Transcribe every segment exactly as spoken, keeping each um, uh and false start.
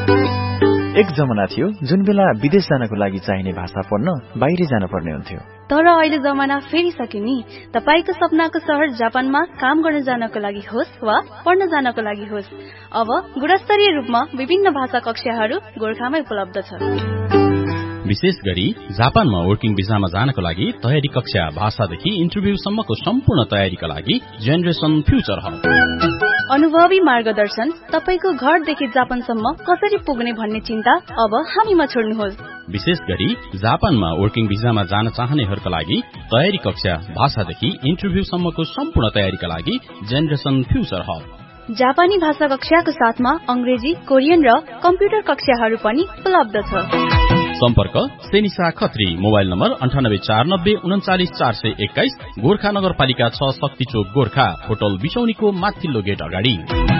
एक जमाना थियो जुन बेला विदेश जानको लागि चाहिने भाषा पढ्न बाहिर जान पर्ने हुन्थ्यो। तर अहिले जमाना फेरिसक्यो नि। तपाईको सपनाको शहर जापानमा काम गर्न जानको लागि होस् वा पढ्न जानको लागि होस्, अब गुणस्तरीय रूपमा विभिन्न भाषा कक्षाहरू गोरखामै उपलब्ध छ। विशेष गरी जापानमा वर्किङ भिसामा जानको लागि तयारी कक्षा, भाषादेखि इन्टरभ्यूसम्मको सम्पूर्ण तयारीका लागि जेनेरेसन फ्युचर हब। अनुभवी मार्गदर्शन, तपाईको घरदेखि जापानसम्म कसरी पुग्ने भन्ने चिन्ता अब हामीमा छोड्नुहोस्। विशेष गरी जापानमा वर्किङ भिसामा जान चाहनेहरूका लागि तयारी कक्षा, भाषादेखि इन्टरभ्यूसम्मको सम्पूर्ण तयारीका लागि जेनेरेसन फ्युचर हब। जापानी भाषा कक्षाको साथमा अंग्रेजी, कोरियन र कम्प्युटर कक्षाहरू पनि उपलब्ध छ। सम्पर्क सेनिसा खत्री, मोबाइल नम्बर अन्ठानब्बे चार नब्बे उन्चालिस चार सय एक्काइस, गोर्खा नगरपालिका छ, शक्ति चोक, गोर्खा। होटल बिसौनीको माथिल्लो गेट अगाडि।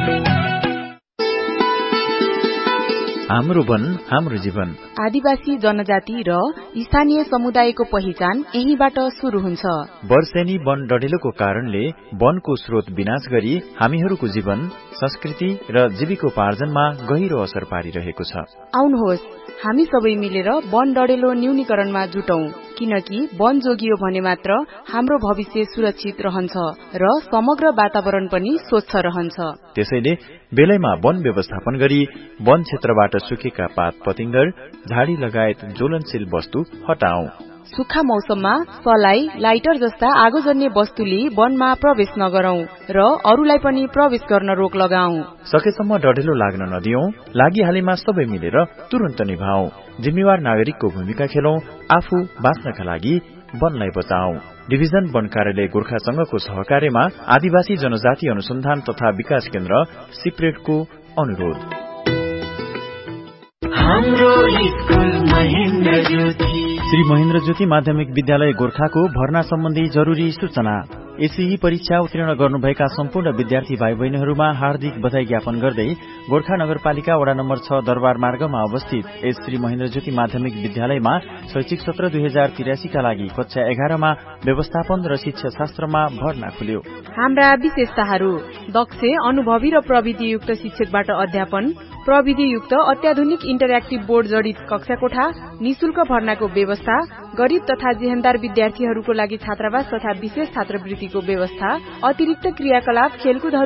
हाम्रो वन हाम्रो जीवन। आदिवासी जनजाति र स्थानीय समुदायको पहिचान यहीबाट शुरू हुन्छ। वर्षेनी वन डढेलोको कारणले वनको स्रोत विनाश गरी हामीहरूको जीवन, संस्कृति र जीविकोपार्जनमा गहिरो असर पारिरहेको छ। आउनुहोस् हामी सबै मिलेर वन डढेलो न्यूनीकरणमा जुटौं, किनकि वन जोगियो भने मात्र हाम्रो भविष्य सुरक्षित रहन्छ र समग्र वातावरण पनि स्वच्छ रहन्छ। त्यसैले बेलैमा वन व्यवस्थापन गरी वन क्षेत्रबाट सुकेका पात पतिंगर, झाडी लगायत ज्वलनशील वस्तु हटाऊ। सुक्खा मौसममा सलाई, लाइटर जस्ता आगोजन्य वस्तुले वनमा प्रवेश नगरौं र अरूलाई पनि प्रवेश गर्न रोक लगाऊ। सकेसम्म डढेलो लाग्न नदियौं, लागिहालेमा सबै मिलेर तुरन्त निभाऊ। जिम्मेवार नागरिकको भूमिका खेलौं, आफू बाँच्नका लागि वनलाई बचाऊ। डिभिजन वन कार्यालय गोर्खासँगको सहकार्यमा आदिवासी जनजाति अनुसन्धान तथा विकास केन्द्र सिप्रेडको अनुरोध। हाम्रो स्कुल महेन्द्र ज्योति। श्री महेन्द्र ज्योति माध्यमिक विद्यालय गोर्खाको भर्ना सम्बन्धी जरूरी सूचना। एसई परीक्षा उत्तीर्ण गर्नुभएका सम्पूर्ण विद्यार्थी भाइ बहिनीहरूमा हार्दिक बधाई ज्ञापन गर्दै गोर्खा नगरपालिका वडा नम्बर छ दरबार मार्गमा अवस्थित एस श्री महेन्द्र ज्योति माध्यमिक विद्यालयमा शैक्षिक सत्र दुई हजार तिरासीका लागि कक्षा एघारमा व्यवस्थापन र शिक्षा शास्त्रमा भर्ना खुल्यो। हाम्रा विशेषताहरू: दक्ष, अनुभवी र प्रविधियुक्त शिक्षकबाट अध्यापन, प्रविधियुक्त अत्याधुनिक इन्टरएक्टिभ बोर्ड जडित कक्षा कोठा, निशुल्क भर्नाको व्यवस्था, गरीब तथा जेहेन्दार विद्यार्थीहरूको लागि छात्रावास तथा विशेष छात्रवृत्तिको व्यवस्था, अतिरिक्त क्रियाकलाप, खेलकुद